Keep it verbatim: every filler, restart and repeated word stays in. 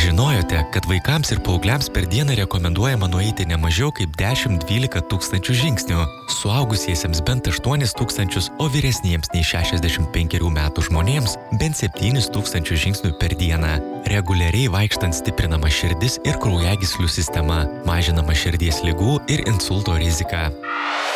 Ar žinojote, kad vaikams ir paaugliams per dieną rekomenduojama nueiti ne mažiau kaip dešimt dvylika tūkstančių žingsnių, suaugusiesiems bent aštuonis tūkstančius, o vyresniems nei šešiasdešimt penkerių metų žmonėms bent septynis tūkstančius žingsnių per dieną. Reguliariai vaikštant stiprinama širdis ir kraujagyslių sistema, mažinama širdies ligų ir insulto rizika.